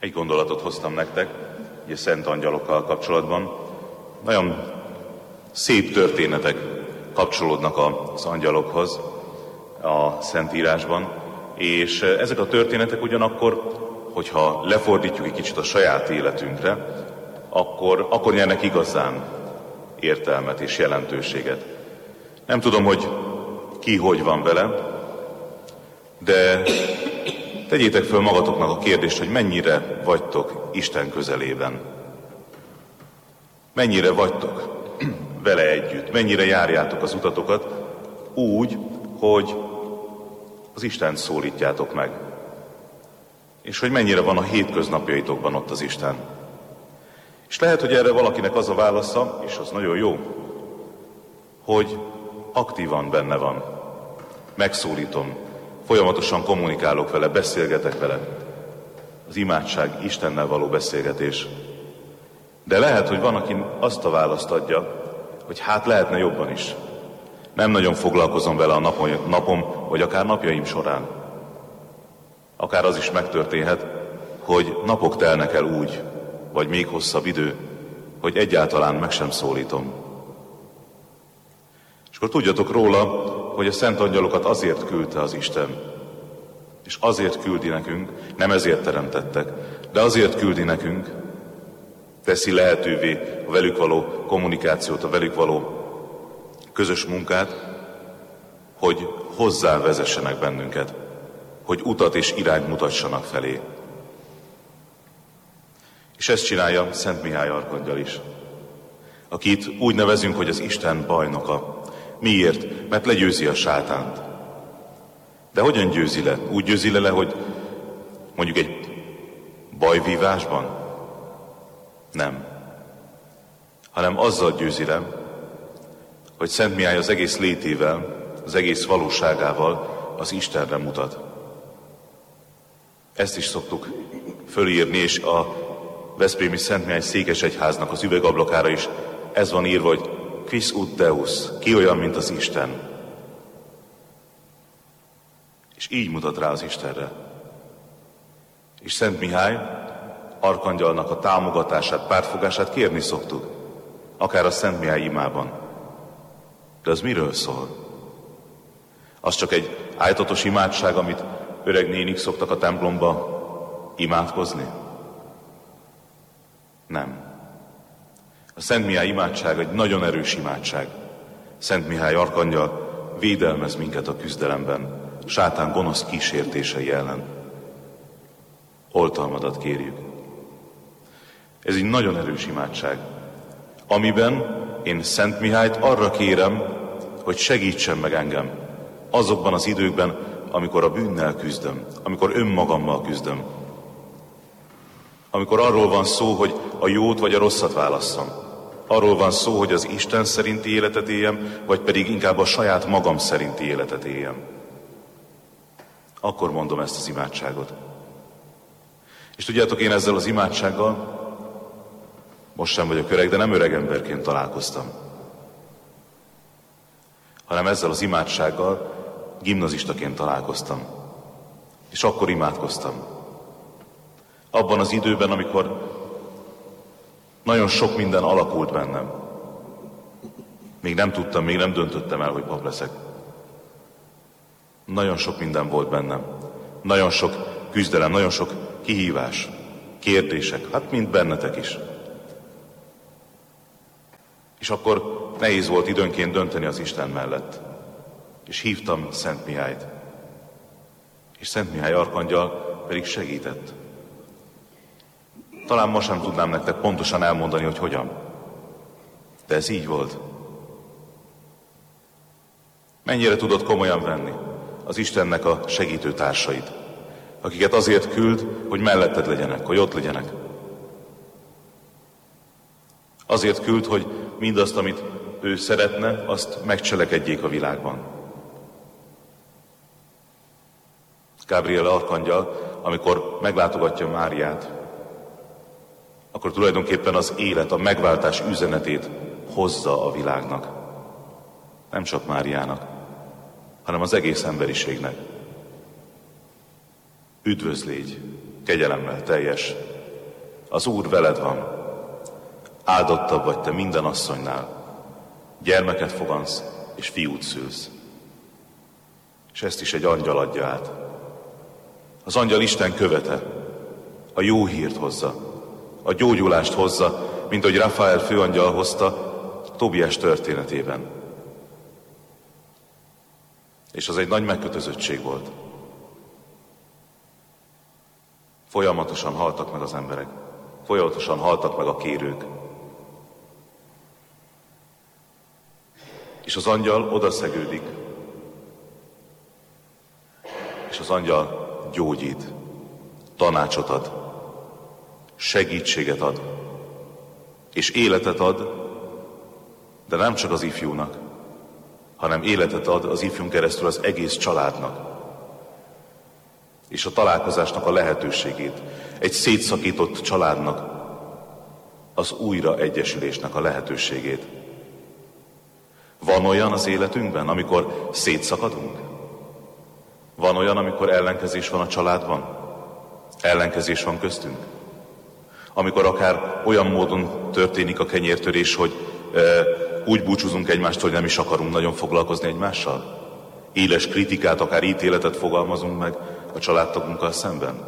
Egy gondolatot hoztam nektek, ugye szent angyalokkal kapcsolatban. Nagyon szép történetek kapcsolódnak az angyalokhoz a Szentírásban, és ezek a történetek ugyanakkor, hogyha lefordítjuk egy kicsit a saját életünkre, akkor nyernek igazán értelmet és jelentőséget. Nem tudom, hogy ki hogy van vele, de tegyétek föl magatoknak a kérdést, hogy mennyire vagytok Isten közelében. Mennyire vagytok vele együtt, mennyire járjátok az utatokat úgy, hogy az Istent szólítjátok meg. És hogy mennyire van a hétköznapjaitokban ott az Isten. És lehet, hogy erre valakinek az a válasza, és az nagyon jó, hogy aktívan benne van. Megszólítom, folyamatosan kommunikálok vele, beszélgetek vele. Az imádság, Istennel való beszélgetés. De lehet, hogy van, aki azt a választ adja, hogy hát lehetne jobban is. Nem nagyon foglalkozom vele a napom, vagy akár napjaim során. Akár az is megtörténhet, hogy napok telnek el úgy, vagy még hosszabb idő, hogy egyáltalán meg sem szólítom. És akkor tudjatok róla, hogy a szent angyalokat azért küldte az Isten, és azért küldi nekünk, nem ezért teremtettek, de azért küldi nekünk, teszi lehetővé a velük való kommunikációt, a velük való közös munkát, hogy hozzá vezessenek bennünket, hogy utat és irányt mutassanak felé. És ezt csinálja Szent Mihály arkangyal is, akit úgy nevezünk, hogy az Isten bajnoka. Miért? Mert legyőzi a sátánt. De hogyan győzi le? Úgy győzi le, hogy mondjuk egy bajvívásban? Nem. Hanem azzal győzi le, hogy Szent Mihály az egész létével, az egész valóságával az Istenre mutat. Ezt is szoktuk fölírni, és a veszprémi Szent Mihály székesegyháznak az üvegablakára is ez van írva, hogy Quis ut Deus, ki olyan, mint az Isten. És így mutat rá az Istenre. És Szent Mihály arkangyalnak a támogatását, pártfogását kérni szoktuk, akár a Szent Mihály imában. De az miről szól? Az csak egy ájtatos imádság, amit öreg nénik szoktak a templomba imádkozni? Nem. A Szent Mihály imádság egy nagyon erős imádság. Szent Mihály arkangyal védelmez minket a küzdelemben, sátán gonosz kísértései ellen. Oltalmadat kérjük. Ez egy nagyon erős imádság, amiben én Szent Mihályt arra kérem, hogy segítsen meg engem azokban az időkben, amikor a bűnnel küzdöm, amikor önmagammal küzdöm, amikor arról van szó, hogy a jót vagy a rosszat válasszam. Arról van szó, hogy az Isten szerinti életet éljem, vagy pedig inkább a saját magam szerinti életet éljem. Akkor mondom ezt az imádságot. És tudjátok, én ezzel az imádsággal, most sem vagyok öreg, de nem öreg emberként találkoztam, hanem ezzel az imádsággal gimnazistaként találkoztam. És akkor imádkoztam. Abban az időben, amikor nagyon sok minden alakult bennem. Még nem tudtam, még nem döntöttem el, hogy pap leszek. Nagyon sok minden volt bennem. Nagyon sok küzdelem, nagyon sok kihívás, kérdések, hát mind bennetek is. És akkor nehéz volt időnként dönteni az Isten mellett. És hívtam Szent Mihályt. És Szent Mihály arkangyal pedig segített. Talán most sem tudnám nektek pontosan elmondani, hogy hogyan. De ez így volt. Mennyire tudod komolyan venni az Istennek a segítő társait, akiket azért küld, hogy melletted legyenek, hogy ott legyenek. Azért küld, hogy mindazt, amit ő szeretne, azt megcselekedjék a világban. Gábriel arkangyal, amikor meglátogatja Máriát, akkor tulajdonképpen az élet, a megváltás üzenetét hozza a világnak. Nem csak Máriának, hanem az egész emberiségnek. Üdvözlégy, kegyelemmel teljes, az Úr veled van. Áldottabb vagy te minden asszonynál. Gyermeket fogansz, és fiút szülsz. És ezt is egy angyal adja át. Az angyal Isten követe, a jó hírt hozza, a gyógyulást hozza, mint ahogy Rafael főangyal hozta Tobiás történetében. És az egy nagy megkötözöttség volt. Folyamatosan haltak meg az emberek, folyamatosan haltak meg a kérők. És az angyal odaszegődik, és az angyal gyógyít, tanácsot ad, segítséget ad, és életet ad, de nem csak az ifjúnak, hanem életet ad az ifjún keresztül az egész családnak. És a találkozásnak a lehetőségét, egy szétszakított családnak az újraegyesülésnek a lehetőségét. Van olyan az életünkben, amikor szétszakadunk? Van olyan, amikor ellenkezés van a családban? Ellenkezés van köztünk? Amikor akár olyan módon történik a kenyértörés, hogy úgy búcsúzunk egymástól, hogy nem is akarunk nagyon foglalkozni egymással? Éles kritikát, akár ítéletet fogalmazunk meg a családtagunkkal szemben?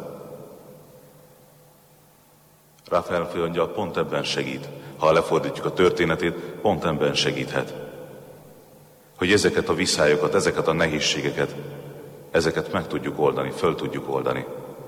Rafael főangyal pont ebben segít. Ha lefordítjuk a történetét, pont ebben segíthet. Hogy ezeket a viszályokat, ezeket a nehézségeket, ezeket meg tudjuk oldani, föl tudjuk oldani.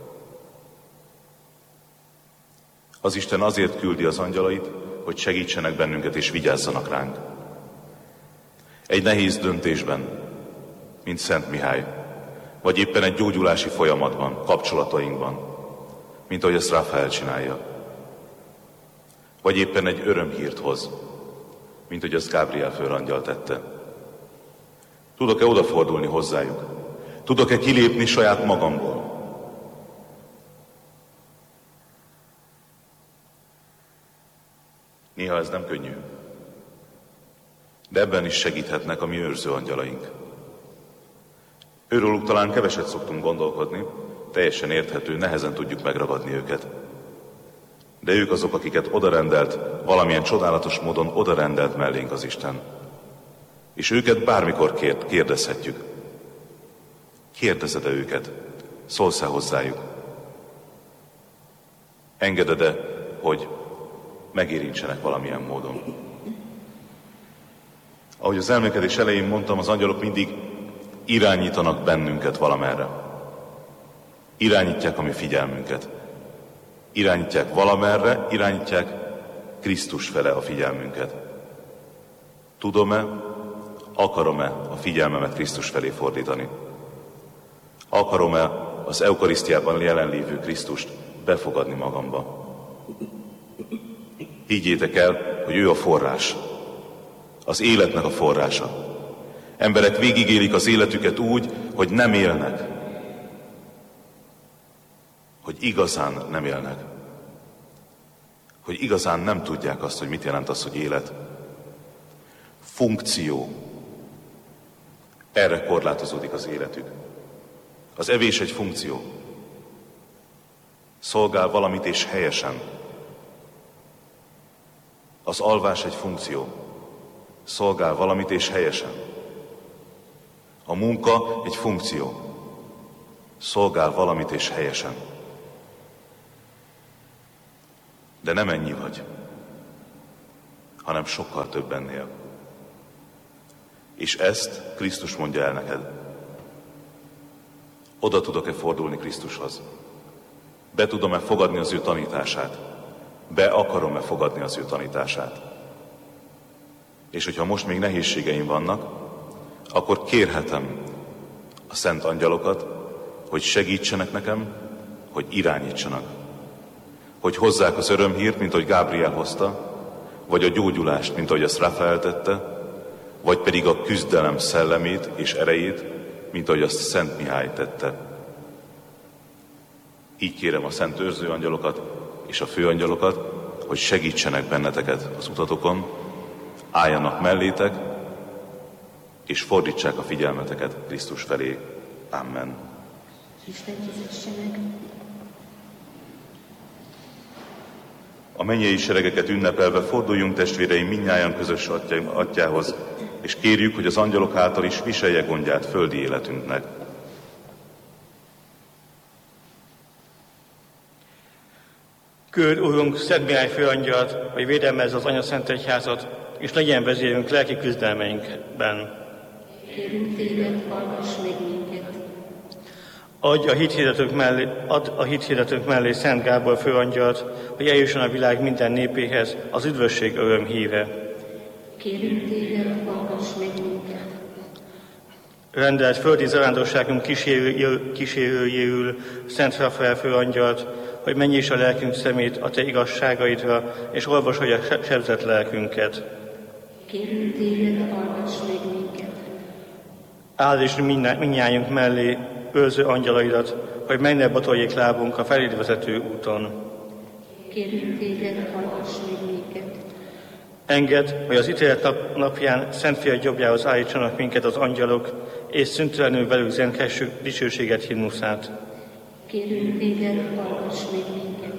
Az Isten azért küldi az angyalait, hogy segítsenek bennünket és vigyázzanak ránk. Egy nehéz döntésben, mint Szent Mihály, vagy éppen egy gyógyulási folyamatban, kapcsolatainkban, mint ahogy ezt Rafael csinálja. Vagy éppen egy örömhírt hoz, mint hogy ezt Gábriel főangyal tette. Tudok-e odafordulni hozzájuk? Tudok-e kilépni saját magamból? Néha ez nem könnyű, de ebben is segíthetnek a mi őrző angyalaink. Őróluk talán keveset szoktunk gondolkodni, teljesen érthető, nehezen tudjuk megragadni őket. De ők azok, akiket odarendelt, valamilyen csodálatos módon odarendelt mellénk az Isten. És őket bármikor kérdezhetjük. Kérdezed-e őket? Szólsz-e hozzájuk? Engeded-e, hogy megérintsenek valamilyen módon? Ahogy az elmélkedés elején mondtam, az angyalok mindig irányítanak bennünket valamerre. Irányítják a mi figyelmünket. Irányítják valamerre, irányítják Krisztus fele a figyelmünket. Tudom-e, akarom-e a figyelmemet Krisztus felé fordítani? Akarom-e az eukarisztiában jelenlévő Krisztust befogadni magamba? Higgyétek el, hogy ő a forrás, az életnek a forrása. Emberek végigélik az életüket úgy, hogy nem élnek, hogy igazán nem élnek, hogy igazán nem tudják azt, hogy mit jelent az, hogy élet. Funkció. Erre korlátozódik az életük. Az evés egy funkció. Szolgál valamit és helyesen. Az alvás egy funkció. Szolgál valamit és helyesen. A munka egy funkció. Szolgál valamit és helyesen. De nem ennyi vagy, hanem sokkal több ennél. És ezt Krisztus mondja el neked. Oda tudok-e fordulni Krisztushoz? Be tudom-e fogadni az ő tanítását? Be akarom-e fogadni az ő tanítását? És hogyha most még nehézségeim vannak, akkor kérhetem a szent angyalokat, hogy segítsenek nekem, hogy irányítsanak. Hogy hozzák az örömhírt, mint ahogy Gábriel hozta, vagy a gyógyulást, mint ahogy azt Rafael tette, vagy pedig a küzdelem szellemét és erejét, mint ahogy azt Szent Mihály tette. Így kérem a szent őrző angyalokat és a főangyalokat, hogy segítsenek benneteket az utatokon, álljanak mellétek, és fordítsák a figyelmeteket Krisztus felé. Amen. Isten vezessenek. A mennyei seregeket ünnepelve forduljunk testvéreim mindnyájan közös atyához, és kérjük, hogy az angyalok által is viselje gondját földi életünknek. Küld, Urunk, Szent Mihály főangyalt, hogy védelmezze az Anya Szent Egyházat, és legyen vezérünk lelki küzdelmeinkben. Kérünk téged, hallgass meg minket. Adj a hithirdetők mellé Szent Gábor főangyalt, hogy eljusson a világ minden népéhez az üdvösség örömhíre. Kérünk téged, hallgass meg minket. Rendelt földi zarándosságunk kísérőjéül Szent Rafael főangyalt, hogy menj is a lelkünk szemét a te igazságaidra, és olvasolj a sebzett lelkünket. Kérünk téged, hallgass meg minket. Áld is mindnyájunk mellé őrző angyalaidat, hogy meg ne botoljék lábunk a feléd vezető úton. Kérünk téged, hallgass meg minket. Engedd, hogy az ítélet napján Szent Fiad jobbjához állítsanak minket az angyalok, és szüntelenül velük zenkhessük dicsőséget himnuszát. Kérünk téged, hallgass meg minket.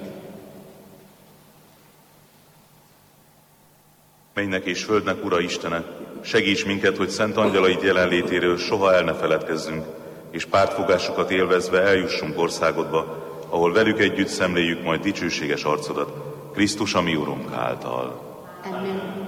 Mennynek és földnek Ura Istene, segíts minket, hogy szent angyalaid jelenlétéről soha el ne feledkezzünk, és pártfogásokat élvezve eljussunk országodba, ahol velük együtt szemléljük majd dicsőséges arcodat, Krisztus a mi Urunk által. Amen.